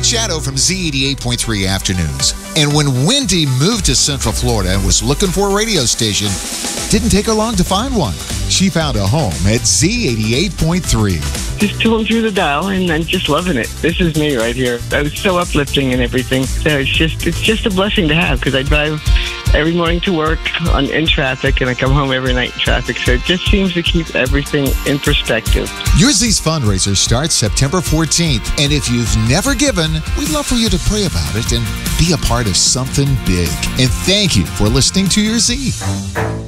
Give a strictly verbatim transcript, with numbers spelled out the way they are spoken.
It's Shadow from Z eighty-eight point three Afternoons. And when Wendy moved to Central Florida and was looking for a radio station, didn't take her long to find one. She found a home at Z eighty-eight point three. Just tooling through the dial, and I'm just loving it. This is me right here. I was so uplifting and everything. So it's just it's just a blessing to have, because I drive every morning to work on in traffic, and I come home every night in traffic. So it just seems to keep everything in perspective. Your Z's fundraiser starts September fourteenth, and if you've never given, we'd love for you to pray about it and be a part of something big. And thank you for listening to Your Z.